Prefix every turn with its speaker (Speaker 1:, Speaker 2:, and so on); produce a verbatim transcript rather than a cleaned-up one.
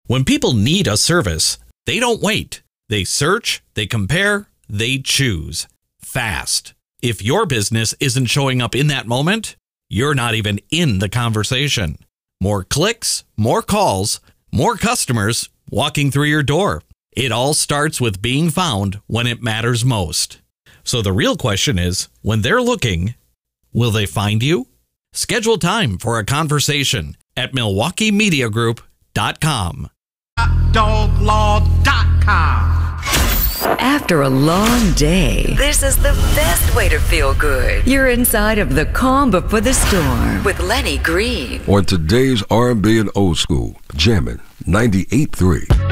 Speaker 1: When people need a service, they don't wait. They search, they compare, they choose. Fast. If your business isn't showing up in that moment, you're not even in the conversation. More clicks, more calls, more customers walking through your door. It all starts with being found when it matters most. So the real question is, when they're looking, will they find you? Schedule time for a conversation at Milwaukee Media Group dot com.
Speaker 2: hot dog law dot com.
Speaker 3: After a long day, this is the best way to feel good. You're inside of the calm before the storm with Lenny Green.
Speaker 4: On today's R and B and old school, jamming ninety-eight point three.